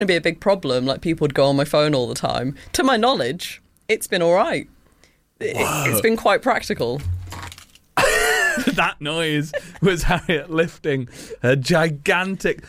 to be a big problem. Like, people would go on my phone all the time. To my knowledge, it's been all right. It's been quite practical. That noise was Harriet lifting a gigantic...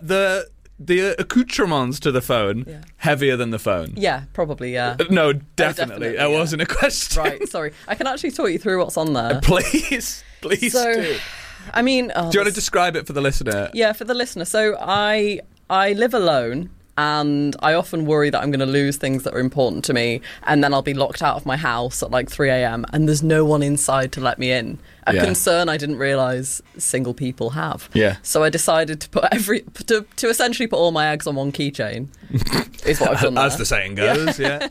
The accoutrements to the phone, heavier than the phone. Yeah, probably, yeah. No, definitely. That wasn't a question. Right, sorry. I can actually talk you through what's on there. Please do. I mean... do you want to describe it for the listener? Yeah, for the listener. So I live alone, and I often worry that I'm going to lose things that are important to me, and then I'll be locked out of my house at like 3 a.m, and there's no one inside to let me in. A concern I didn't realise single people have. Yeah. So I decided to put to essentially put all my eggs on one keychain. Is what I've done there. As the saying goes, yeah.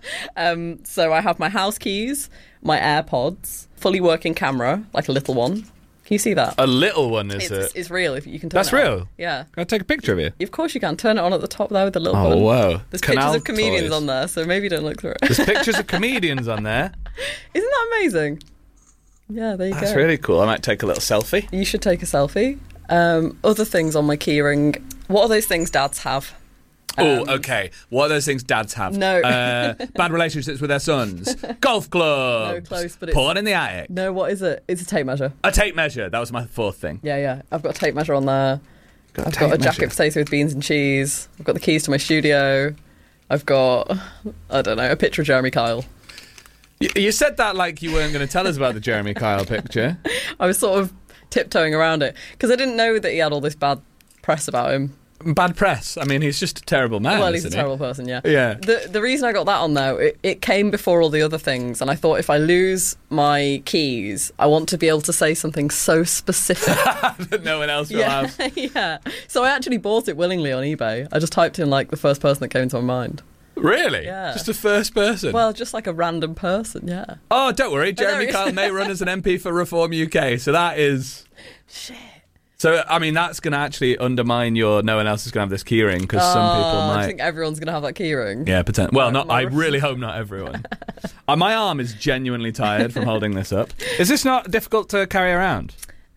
So I have my house keys, my AirPods, fully working camera, like a little one. Can you see that? A little one, is it? It's real. If you can turn That's it on. real? Yeah. Can I take a picture of you? Of course you can. Turn it on at the top there with the little button. Oh, whoa. There's Canal pictures of comedians toys. on there, so maybe don't look through it. There's pictures of comedians on there. Isn't that amazing? Yeah, there you go. That's really cool. I might take a little selfie. You should take a selfie. Other things on my keyring. What are those things dads have? Oh, okay. What are those things dads have? No. Bad relationships with their sons. Golf clubs. No, close, but it's... Porn in the attic. No, what is it? It's a tape measure. A tape measure. That was my fourth thing. Yeah. I've got a tape measure on there. I've got a jacket potato with beans and cheese. I've got the keys to my studio. I've got, I don't know, a picture of Jeremy Kyle. You said that like you weren't going to tell us about the Jeremy Kyle picture. I was sort of tiptoeing around it because I didn't know that he had all this bad press about him. Bad press. I mean, he's just a terrible man. Well, he's a terrible person, yeah. Yeah. The reason I got that on, though, it came before all the other things, and I thought if I lose my keys, I want to be able to say something so specific that no one else will have. Yeah. So I actually bought it willingly on eBay. I just typed in like the first person that came to my mind. Really? Yeah. Just the first person? Well, just like a random person, yeah. Oh, don't worry. Jeremy Kyle may run as an MP for Reform UK, so that is... Shit. So, I mean, that's going to actually undermine your no one else is going to have this keyring, because some people might... I think everyone's going to have that keyring. Yeah, potentially. Well, I really hope not everyone. My arm is genuinely tired from holding this up. Is this not difficult to carry around?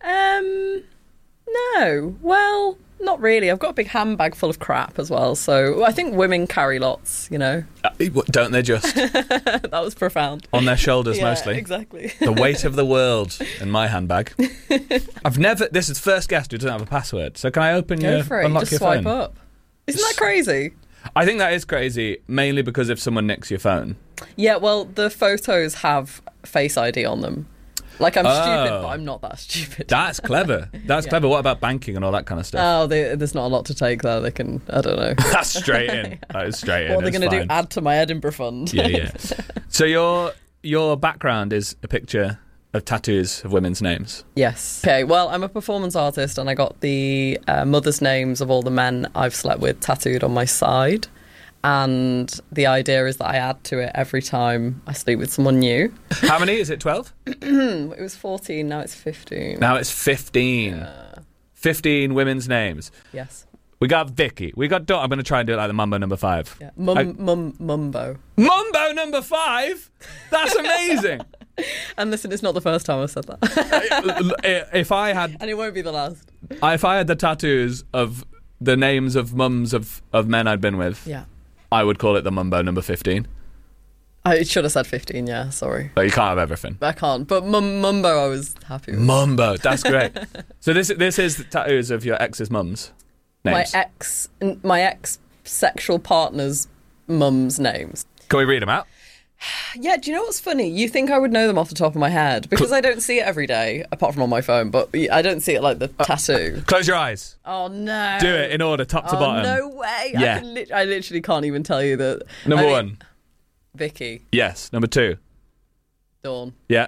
No. Well, not really. I've got a big handbag full of crap as well, so I think women carry lots, you know. Don't they just? That was profound. On their shoulders, yeah, mostly. Exactly. The weight of the world in my handbag. This is first guest who doesn't have a password, so can I open Go for it. unlock Just your swipe phone? up. Isn't that crazy? I think that is crazy, mainly because if someone nicks your phone. Yeah, well, the photos have Face ID on them. Like, I'm stupid, but I'm not that stupid. That's clever. That's clever. What about banking and all that kind of stuff? Oh, there's not a lot to take there. They can, I don't know. That's straight in. That is straight in. What are they going to do? Add to my Edinburgh fund? Yeah. So your background is a picture of tattoos of women's names. Yes. Okay, well, I'm a performance artist, and I got the mothers' names of all the men I've slept with tattooed on my side. And the idea is that I add to it every time I sleep with someone new. How many? Is it 12? It was 14, now it's 15. Now it's 15. 15 women's names. Yes. We got Vicky. We got I'm going to try and do it like the Mumbo number 5. Yeah. Mumbo. Mumbo number 5? That's amazing. And listen, it's not the first time I've said that. If I had... And it won't be the last. If I had the tattoos of the names of mums of men I'd been with... Yeah. I would call it the Mumbo number 15. I should have said 15, yeah, sorry. But you can't have everything. I can't, but Mumbo I was happy with. Mumbo, that's great. So this is the tattoos of your ex's mum's names? My ex-sexual partner's mum's names. Can we read them out? Yeah, do you know what's funny? You think I would know them off the top of my head because I don't see it every day, apart from on my phone, but I don't see it like the tattoo. Close your eyes. Oh, no. Do it in order, top to bottom. No way. Yeah. I literally can't even tell you that. Number 1. Vicky. Yes. Number 2. Dawn. Yeah.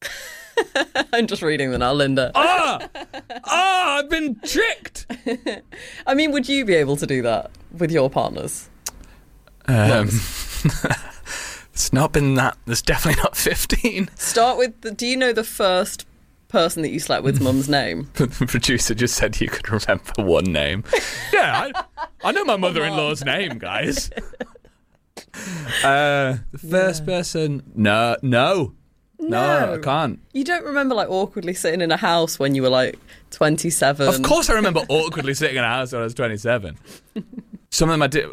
I'm just reading them now, Linda. I've been tricked. I mean, would you be able to do that with your partners? It's not been that. There's definitely not 15. Start with, do you know the first person that you slept with's mum's name? The producer just said you could remember one name. Yeah, I know my mother-in-law's name, guys. The first person... No, I can't. You don't remember, like, awkwardly sitting in a house when you were, like, 27? Of course I remember awkwardly sitting in a house when I was 27. some of them